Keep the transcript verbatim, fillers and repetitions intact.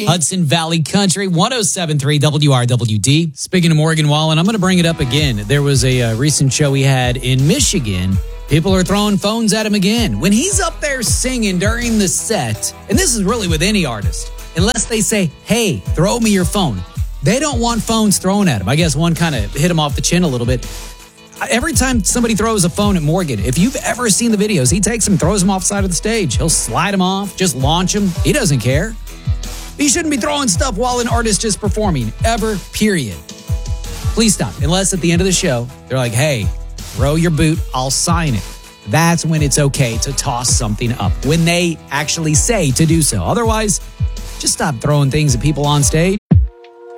Hudson Valley Country, one oh seven point three W R W D. Speaking of Morgan Wallen, I'm going to bring it up again. There was a uh, recent show he had in Michigan. People are throwing phones at him again. When he's up there singing during the set, and this is really with any artist, unless they say, hey, throw me your phone. They don't want phones thrown at him. I guess one kind of hit him off the chin a little bit. Every time somebody throws a phone at Morgan, if you've ever seen the videos, he takes them, throws them off the side of the stage. He'll slide them off, just launch them. He doesn't care. He shouldn't be throwing stuff while an artist is performing, ever, period. Please stop. Unless at the end of the show, they're like, hey, throw your boot, I'll sign it. That's when it's okay to toss something up, when they actually say to do so. Otherwise, just stop throwing things at people on stage.